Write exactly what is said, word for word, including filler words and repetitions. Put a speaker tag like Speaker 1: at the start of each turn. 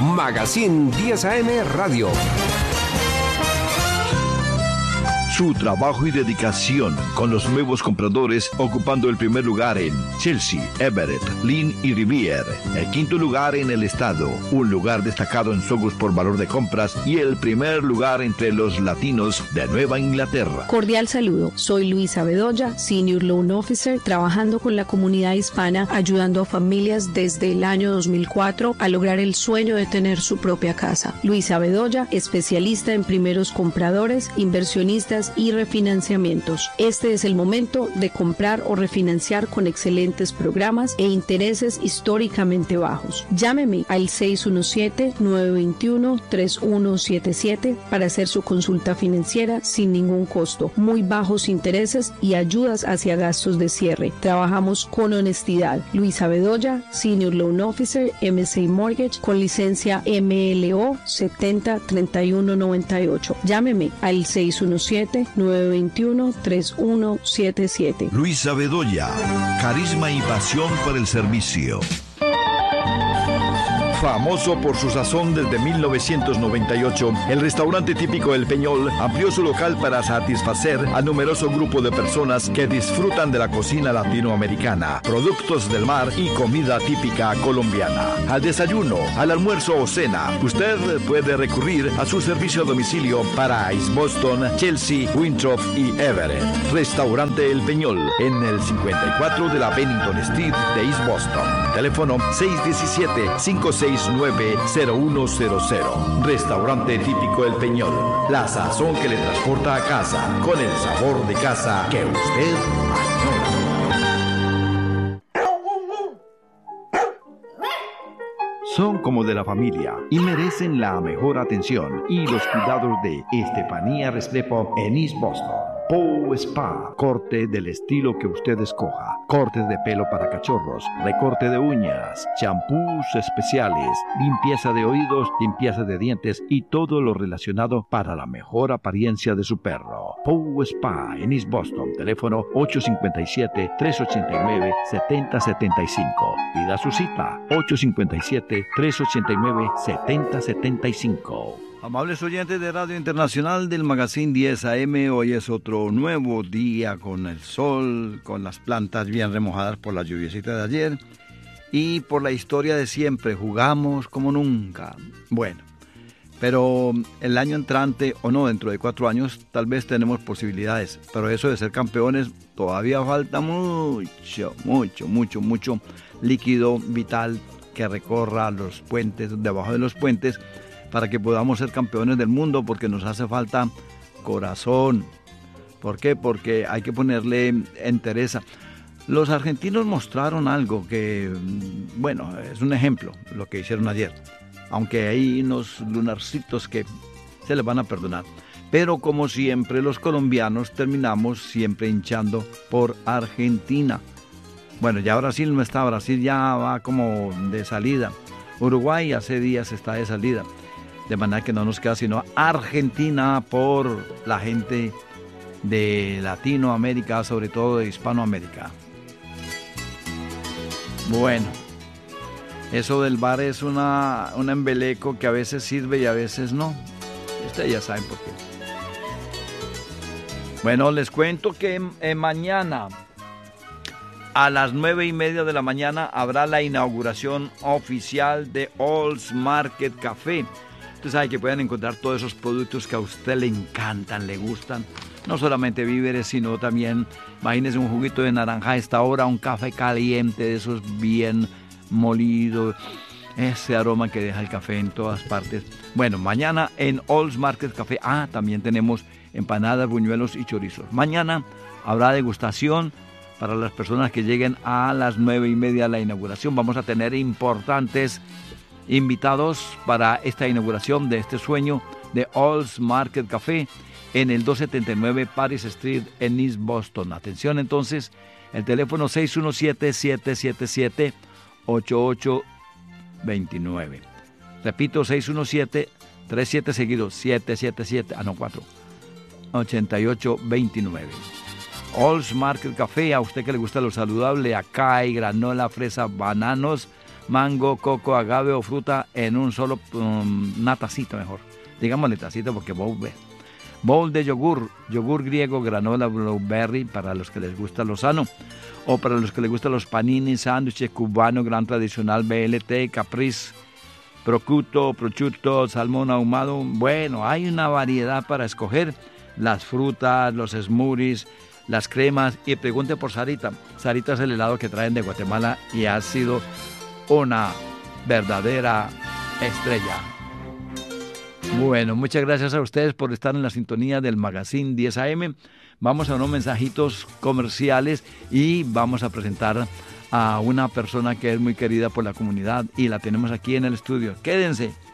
Speaker 1: Magazine diez A M Radio.
Speaker 2: Su trabajo y dedicación con los nuevos compradores ocupando el primer lugar en Chelsea, Everett, Lynn y Rivier. El quinto lugar en el estado, un lugar destacado en Sogus por valor de compras y el primer lugar entre los latinos de Nueva Inglaterra.
Speaker 3: Cordial saludo, soy Luisa Bedoya, Senior Loan Officer, trabajando con la comunidad hispana, ayudando a familias desde el año dos mil cuatro a lograr el sueño de tener su propia casa. Luisa Bedoya, especialista en primeros compradores, inversionistas y refinanciamientos. Este es el momento de comprar o refinanciar con excelentes programas e intereses históricamente bajos. Llámeme al seis uno siete, nueve dos uno, tres uno siete siete para hacer su consulta financiera sin ningún costo, muy bajos intereses y ayudas hacia gastos de cierre. Trabajamos con honestidad. Luisa Bedoya, Senior Loan Officer, M C Mortgage, con licencia M L O setenta treinta y uno noventa y ocho. Llámeme al seis uno siete, nueve dos uno, tres uno siete siete.
Speaker 2: Luisa Bedoya, carisma y pasión por el servicio. Famoso por su sazón desde mil novecientos noventa y ocho, el restaurante típico El Peñol amplió su local para satisfacer a numeroso grupo de personas que disfrutan de la cocina latinoamericana, productos del mar y comida típica colombiana. Al desayuno, al almuerzo o cena, usted puede recurrir a su servicio a domicilio para East Boston, Chelsea, Winthrop y Everett. Restaurante El Peñol, en el cincuenta y cuatro de la Bennington Street de East Boston. Teléfono seis uno siete, cinco seis nueve, cero uno cero cero. Restaurante típico El Peñol. La sazón que le transporta a casa, con el sabor de casa que usted añora. Son como de la familia y merecen la mejor atención y los cuidados de Estefanía Restrepo en East Boston. Pow Spa, corte del estilo que usted escoja, cortes de pelo para cachorros, recorte de uñas, champús especiales, limpieza de oídos, limpieza de dientes y todo lo relacionado para la mejor apariencia de su perro. Pow Spa en East Boston, teléfono ocho cinco siete, tres ocho nueve, siete cero siete cinco. Pida su cita, ocho cinco siete, tres ocho nueve, siete cero siete cinco. Amables oyentes de Radio Internacional del Magazine diez A M, hoy es otro nuevo día con el sol, con las plantas bien remojadas por la lluviecita de ayer y por la historia de siempre, jugamos como nunca. Bueno, pero el año entrante o no, dentro de cuatro años, tal vez tenemos posibilidades, pero eso de ser campeones todavía falta mucho, mucho, mucho, mucho líquido vital que recorra los puentes, debajo de los puentes, para que podamos ser campeones del mundo, porque nos hace falta corazón. ¿Por qué? Porque hay que ponerle entereza. Los argentinos mostraron algo que, bueno, es un ejemplo, lo que hicieron ayer. Aunque hay unos lunarcitos que se les van a perdonar. Pero como siempre, los colombianos terminamos siempre hinchando por Argentina. Bueno, ya Brasil no está, Brasil ya va como de salida. Uruguay hace días está de salida. De manera que no nos queda sino Argentina por la gente de Latinoamérica, sobre todo de Hispanoamérica. Bueno, eso del bar es una, un embeleco que a veces sirve y a veces no. Ustedes ya saben por qué. Bueno, les cuento que eh, mañana a las nueve y media de la mañana habrá la inauguración oficial de Olds Market Café. Usted sabe que pueden encontrar todos esos productos que a usted le encantan, le gustan. No solamente víveres, sino también, imagínese un juguito de naranja a esta hora, un café caliente de esos bien molidos. Ese aroma que deja el café en todas partes. Bueno, mañana en Olds Market Café. Ah, también tenemos empanadas, buñuelos y chorizos. Mañana habrá degustación para las personas que lleguen a las nueve y media a la inauguración. Vamos a tener importantes invitados para esta inauguración de este sueño de Olds Market Café en el doscientos setenta y nueve Paris Street en East Boston. Atención entonces, el teléfono seis uno siete, siete siete siete, ocho ocho dos nueve. Repito, seis uno siete, tres siete seguidos, siete siete siete, ah no, cuatro, ochenta y ocho veintinueve. Olds Market Café, a usted que le gusta lo saludable, acá hay granola, fresa, bananos,
Speaker 4: mango, coco, agave o fruta en un solo, um, una tacita mejor. Digámosle tacita porque bowl, bowl de yogur, yogur griego, granola, blueberry para los que les gusta lo sano. O para los que les gustan los panini, sándwiches cubano, gran tradicional, B L T, caprice, prosciutto, prosciutto, salmón ahumado. Bueno, hay una variedad para escoger. Las frutas, los smoothies, las cremas. Y pregunte por Sarita. Sarita es el helado que traen de Guatemala y ha sido una verdadera estrella. Bueno, muchas gracias a ustedes por estar en la sintonía del Magazine diez A M. Vamos a unos mensajitos comerciales y vamos a presentar a una persona que es muy querida por la comunidad y la tenemos aquí en el estudio. Quédense.